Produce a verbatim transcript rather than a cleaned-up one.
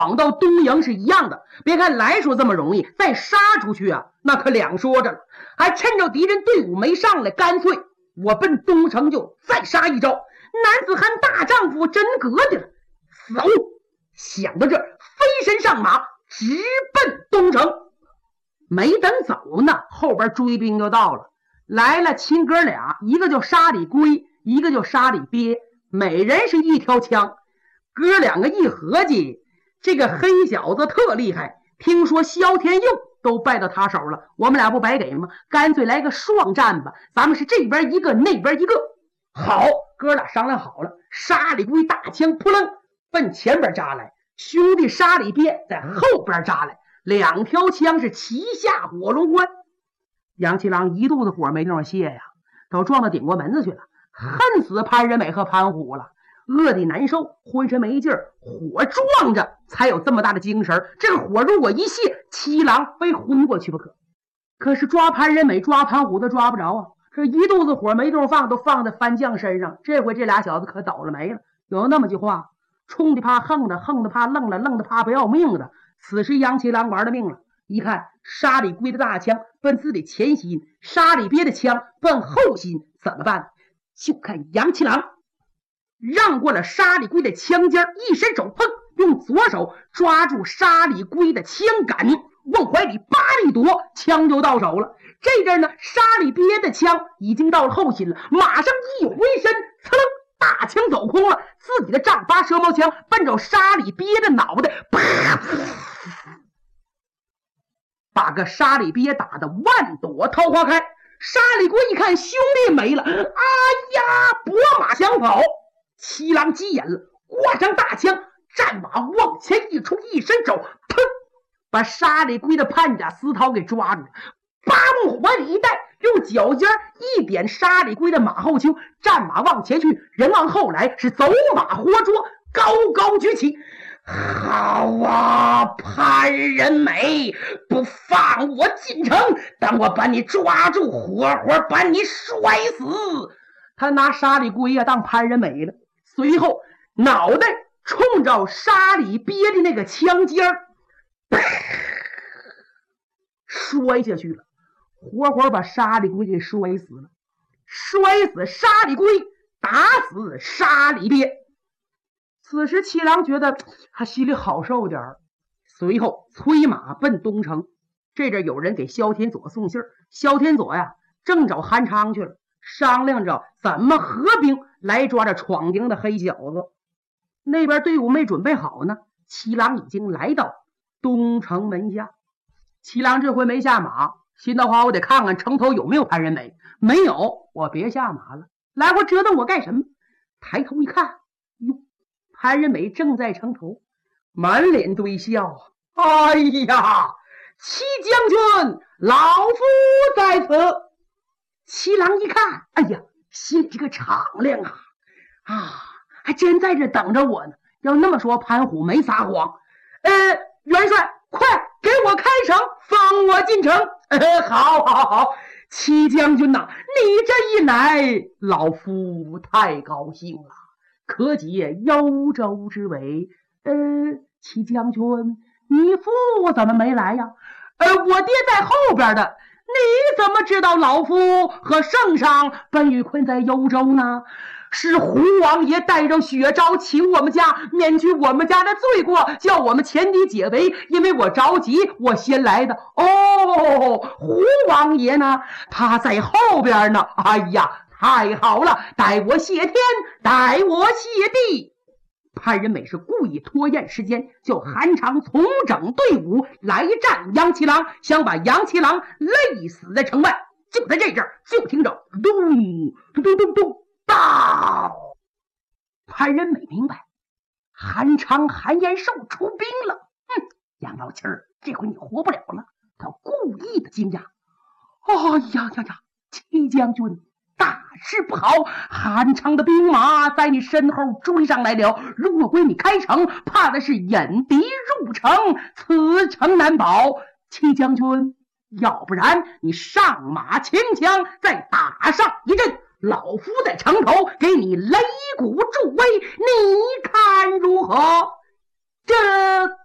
闯到东营是一样的。别看来说这么容易，再杀出去啊，那可两说着了。还趁着敌人队伍没上来，干脆我奔东城就再杀一招。男子汉大丈夫真格的了，走！想到这儿，飞身上马，直奔东城。没等走呢，后边追兵就到了。来了亲哥俩，一个叫沙里龟，一个叫沙里鳖，每人是一条枪。哥两个一合计，这个黑小子特厉害，听说萧天佑都败到他手了，我们俩不白给吗？干脆来个双战吧，咱们是这边一个那边一个。好，哥俩商量好了，沙里龟大枪扑棱奔前边扎来，兄弟沙里鳖在后边扎来，两条枪是齐下火龙关。杨七郎一肚子火没地方泄呀，都撞到顶过门子去了，恨死潘仁美和潘虎了，饿得难受，浑身没劲儿，火撞着才有这么大的精神。这个火如果一泄，七郎非昏过去不可。可是抓潘仁美抓潘虎都抓不着啊，这一肚子火没地方放，都放在番将身上。这回这俩小子可倒了霉了。有那么句话，冲的怕横的，横的怕愣了，愣的怕不要命的。此时杨七郎玩了命了，一看沙里龟的大枪奔自己前心，沙里鳖的枪奔后心，怎么办？就看杨七郎让过了沙里龟的枪尖，一伸手碰，用左手抓住沙里龟的枪杆，往怀里扒一夺，枪就到手了。这阵呢，沙里鳖的枪已经到了后心了，马上一回身，噌楞，大枪走空了，自己的丈八蛇矛枪奔着沙里鳖的脑袋，啪，把个沙里鳖打得万朵桃花开。沙里龟一看兄弟没了，哎呀，拨马相跑。七郎急眼了，挂上大枪，战马往前一冲，一伸手，砰，把沙里龟的判甲丝绦给抓住了，八目怀里一带，用脚尖一点沙里龟的马后丘，战马往前去，人往后来，是走马活捉，高高举起。好啊，潘仁美，不放我进城，等我把你抓住，活活把你摔死。他拿沙里龟呀、啊、当潘仁美了，随后脑袋冲着沙里鳖的那个枪尖儿摔下去了，活活把沙里龟给摔死了。摔死沙里龟，打死沙里鳖。此时七郎觉得他心里好受点儿，随后催马奔东城。这阵有人给萧天佐送信儿，萧天佐呀正找韩昌去了，商量着怎么合兵来抓着闯营的黑小子。那边队伍没准备好呢，七郎已经来到东城门下。七郎这回没下马，心的话我得看看城头有没有潘仁美，没有我别下马了，来回折腾我干什么？抬头一看，哟，潘仁美正在城头，满脸堆笑啊！哎呀，七将军，老夫在此。七郎一看，哎呀，心里这个敞亮啊啊，还真在这等着我呢。要那么说，潘虎没撒谎。呃，元帅，快给我开城，放我进城。呃，好，好，好，七将军呐、啊，你这一来，老夫太高兴了。可解幽州之围。呃，七将军，你父怎么没来呀？呃，我爹在后边的。你怎么知道老夫和圣上本与困在幽州呢？是胡王爷带着血诏请我们家免去我们家的罪过，叫我们前敌解围，因为我着急，我先来的。哦，胡王爷呢？他在后边呢。哎呀，太好了，待我谢天，待我谢地。潘仁美是故意拖延时间，叫韩昌重整队伍来战杨七郎，想把杨七郎累死在城外。就在这阵儿，就听着咚咚咚咚咚到。潘仁美明白，韩昌韩延寿出兵了。哼，杨老七儿，这回你活不了了。他故意的惊讶。哎呀呀呀，七将军，大事不好！韩昌的兵马在你身后追上来了，如果归你开城，怕的是引敌入城，此城难保。七将军，要不然你上马牵枪，再打上一阵，老夫在城头给你擂鼓助威，你看如何？这